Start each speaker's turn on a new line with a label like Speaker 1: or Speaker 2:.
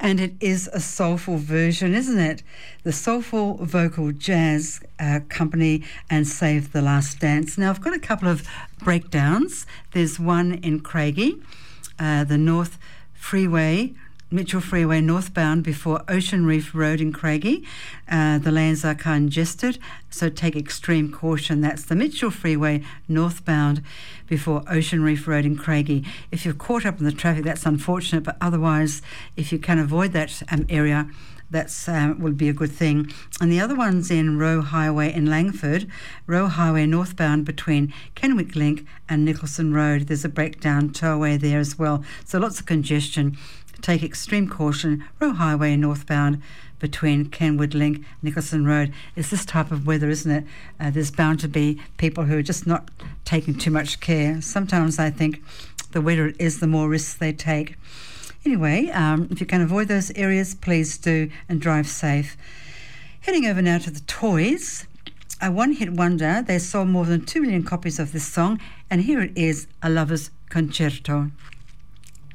Speaker 1: And it is a soulful version, isn't it? The Soulful Vocal Jazz Company and Save the Last Dance. Now, I've got a couple of breakdowns. There's one in Craigie, the North Freeway, Mitchell Freeway northbound before Ocean Reef Road in Craigie. The lanes are congested, so take extreme caution. That's the Mitchell Freeway northbound before Ocean Reef Road in Craigie. If you're caught up in the traffic, that's unfortunate, but otherwise, if you can avoid that area, that's would be a good thing. And the other one's in Roe Highway in Langford, Roe Highway northbound between Kenwick Link and Nicholson Road. There's a breakdown towaway there as well, so lots of congestion. Take extreme caution. Roe Highway northbound between Kenwood Link, Nicholson Road. It's this type of weather, isn't it? There's bound to be people who are just not taking too much care. Sometimes I think the wetter it is, the more risks they take. Anyway, if you can avoid those areas, please do, and drive safe. Heading over now to the Toys. A one-hit wonder. They sold more than 2 million copies of this song, and here it is, A Lover's Concerto.